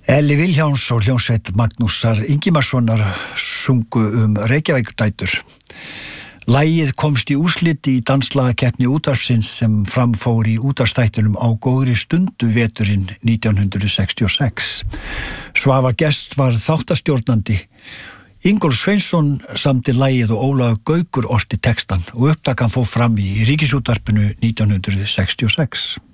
Elli Vilhjálms og hljómsveit Magnúsar Ingimarssonar sungu Reykjavíkudætur. Lagið komst í úrslit í danslagakeppni útvarpsins sem framfór í útvarpsþættinum Á góðri stundu veturinn 1966. Svava Gest var þáttastjórnandi. Ingólfur Sveinsson samdi lagið og Ólafur Gaukur orti textan og upptakan fór fram í Ríkisútvarpinu 1966.